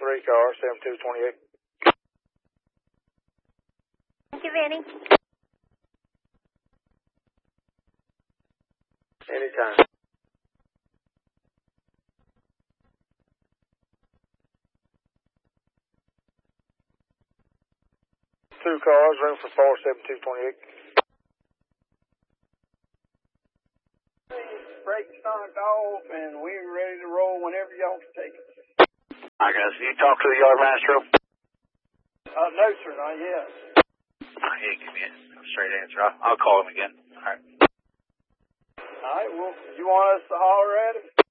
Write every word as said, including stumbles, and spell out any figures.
three car, seven two two eight. Thank you, Vinny. Anytime. Two cars, room for four, seven two two eight. Brakes knocked off, and we're ready to roll whenever y'all can take it. I guess you talk to the yard master. Uh, no, sir, not yet. Oh, he didn't give me a straight answer. I'll, I'll call him again. All right. All right, well, you want us to holler at him?